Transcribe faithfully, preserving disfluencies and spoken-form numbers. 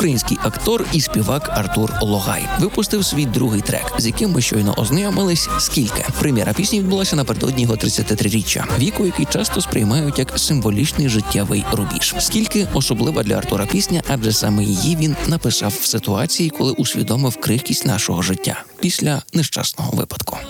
Український актор і співак Артур Логай випустив свій другий трек, з яким ми щойно ознайомились «Скільки». Прем'єра пісні відбулася напередодні його тридцятитриріччя, віку, який часто сприймають як символічний життєвий рубіж. «Скільки» – особлива для Артура пісня, адже саме її він написав в ситуації, коли усвідомив крихкість нашого життя після нещасного випадку.